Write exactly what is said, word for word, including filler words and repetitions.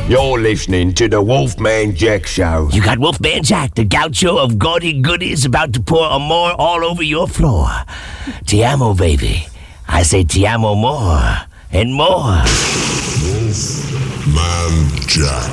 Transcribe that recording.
You're listening to the Wolfman Jack Show. You got Wolfman Jack, the gaucho of gaudy goodies, about to pour amore all over your floor. Ti amo, baby. I say ti amo more and more. Wolfman Jack.